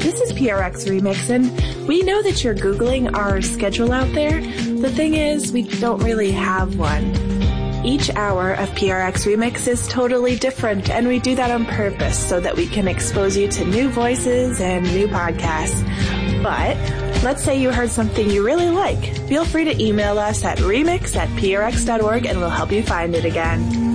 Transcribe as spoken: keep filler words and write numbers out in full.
This is P R X Remix, and we know that you're Googling our schedule out there. The thing is, we don't really have one. Each hour of P R X Remix is totally different, and we do that on purpose so that we can expose you to new voices and new podcasts. But let's say you heard something you really like. Feel free to email us at remix at prx dot org, and we'll help you find it again.